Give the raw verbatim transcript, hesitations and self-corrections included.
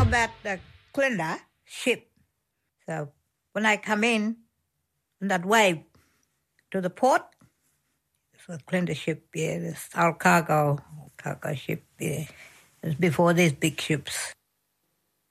that uh, Clinda ship. So when I come in on that way to the port, this was Clinda ship, yeah, this our cargo, cargo ship, yeah. It was before these big ships.